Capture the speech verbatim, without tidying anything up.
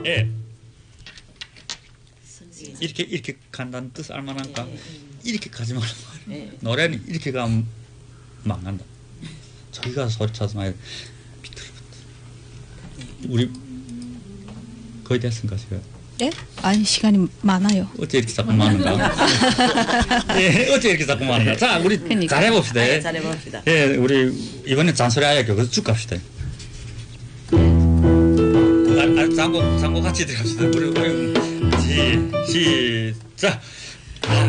예. 이렇게 이렇게 간다는 뜻 알만한가? 예, 예, 예. 이렇게 가지 말란 말이야. 예. 노래는 이렇게 가면 망한다. 저기 가서 소리 쳐서 말이야. 우리 거의 됐습니까 지금? 네? 아니 시간이 많아요. 어째 이렇게 자꾸 많은가? 예, 어째 이렇게 자꾸 많은가? 자, 우리 그러니까. 잘해봅시다. 아, 잘해봅시다. 예, 우리 이번에 잔소리 아야 교과서 쭉 갑시다. 아, 아, 장고 장고 같이 들어갑시다. 우리 우리 시 시작.